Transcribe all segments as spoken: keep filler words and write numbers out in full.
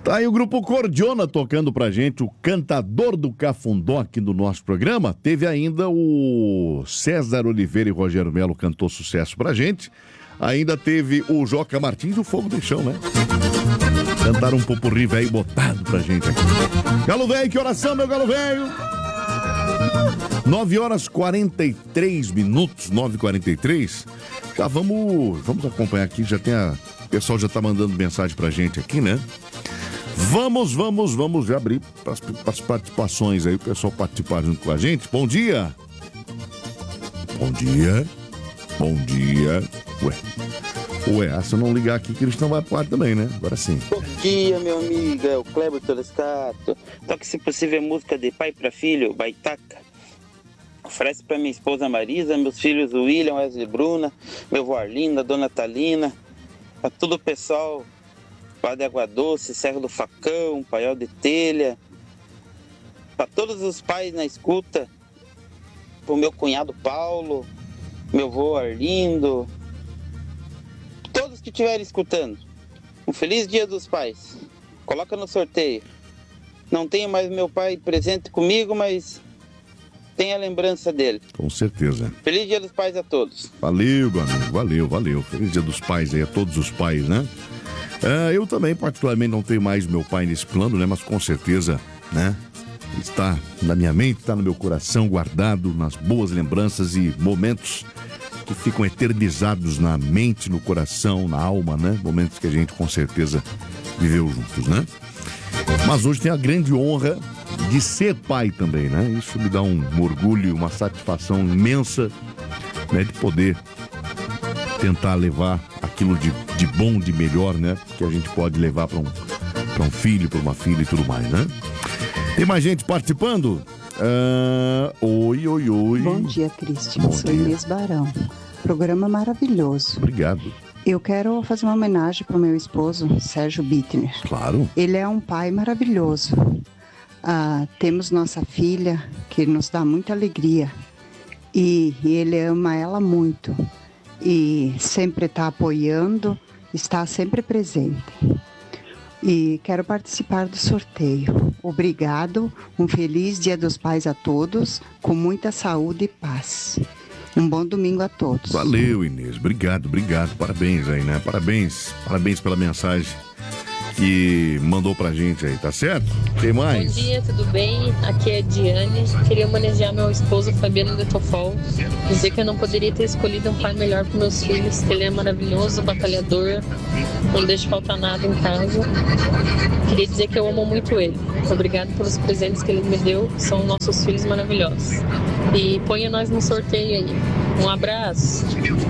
Tá aí o grupo Cordiona tocando pra gente, o Cantador do Cafundó aqui no nosso programa. Teve ainda o César Oliveira e Rogério Melo cantou sucesso pra gente. Ainda teve o Joca Martins e o Fogo de Chão, né? Cantaram um popurrí velho botado pra gente aqui. Galo velho, que oração, meu galo velho! nove horas e quarenta e três minutos, nove e quarenta e três. Já vamos, vamos acompanhar aqui, já tem a... O pessoal já tá mandando mensagem pra gente aqui, né? Vamos, vamos, vamos já abrir para as participações aí, o pessoal participar junto com a gente. Bom dia! Bom dia! Bom dia! Ué, ué, se eu não ligar aqui, que eles não vai pro ar também, né? Agora sim. Bom dia, meu amigo, é o Kleber Telescato. Toque, se possível, a música de pai para filho, Baitaca. Oferece para minha esposa Marisa, meus filhos William, Wesley e Bruna, meu avô Arlinda, Dona Talina, para todo o pessoal lá de Água Doce, Serra do Facão, Paiol de Telha, para todos os pais na escuta, para o meu cunhado Paulo, meu avô Arlindo, todos que estiverem escutando, um feliz Dia dos Pais. Coloca no sorteio. Não tenho mais meu pai presente comigo, mas tem a lembrança dele. Com certeza. Feliz Dia dos Pais a todos. Valeu, meu amigo, valeu, valeu. Feliz Dia dos Pais aí a todos os pais, né? É, eu também, particularmente, não tenho mais meu pai nesse plano, né? Mas com certeza, né? Está na minha mente, está no meu coração, guardado nas boas lembranças e momentos que ficam eternizados na mente, no coração, na alma, né? Momentos que a gente, com certeza, viveu juntos, né? Mas hoje tem a grande honra de ser pai também, né? Isso me dá um orgulho, uma satisfação imensa, né? De poder tentar levar aquilo de, de bom, de melhor, né? Que a gente pode levar para um, para um filho, para uma filha e tudo mais, né? Tem mais gente participando? Uh, oi, oi, oi. Bom dia, Cristian. Bom Sou dia. Inês Barão. Programa maravilhoso. Obrigado. Eu quero fazer uma homenagem para o meu esposo, Sérgio Bittner. Claro. Ele é um pai maravilhoso. Ah, temos nossa filha, que nos dá muita alegria. E, e ele ama ela muito. E sempre está apoiando, está sempre presente. E quero participar do sorteio. Obrigado, um feliz Dia dos Pais a todos, com muita saúde e paz. Um bom domingo a todos. Valeu, Inês. Obrigado, obrigado. Parabéns aí, né? Parabéns. Parabéns pela mensagem que mandou pra gente aí, tá certo? Tem mais? Bom dia, tudo bem? Aqui é a Diane. Queria homenagear meu esposo Fabiano de Tofol. Dizer que eu não poderia ter escolhido um pai melhor para meus filhos, que ele é maravilhoso, batalhador, não deixa faltar nada em casa. Queria dizer que eu amo muito ele. Obrigado pelos presentes que ele me deu, são nossos filhos maravilhosos. E ponha nós no sorteio aí. Um abraço.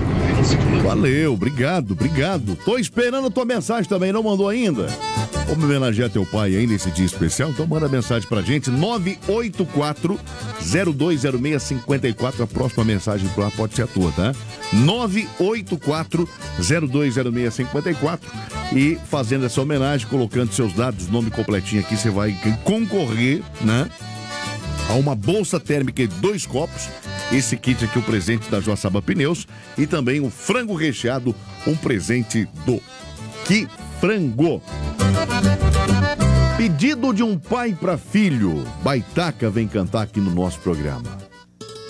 Valeu, obrigado, obrigado. Tô esperando a tua mensagem também, não mandou ainda? Vamos homenagear teu pai aí nesse dia especial? Então manda mensagem pra gente, nove oito quatro, zero dois zero seis, cinco quatro. A próxima mensagem pro ar pode ser a tua, tá? nove oito quatro, zero dois zero seis, cinco quatro. E fazendo essa homenagem, colocando seus dados, nome completinho aqui, você vai concorrer, né? A uma bolsa térmica de dois copos. Esse kit aqui, o presente da Joaçaba Pneus. E também o frango recheado, um presente do Que Frango. Pedido de um pai para filho. Baitaca vem cantar aqui no nosso programa.